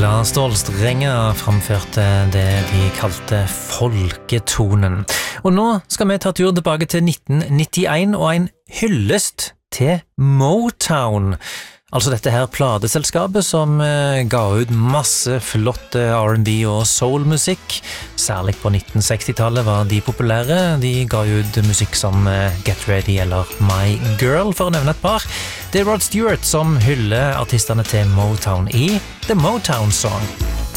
Niklas Stålstrenger framførte det de kalte folketonen. Og nå skal vi ta tur tilbake til 1991 og en hyllest til Motown. Altså dette her plateselskapet som ga ut masse flotte R&B og soul-musikk. Særlig på 1960-tallet var de populære. De ga ut musikk som Get Ready eller My Girl, for å nevne et par. Det er Rod Stewart som hyller artistene til Motown i The Motown Song.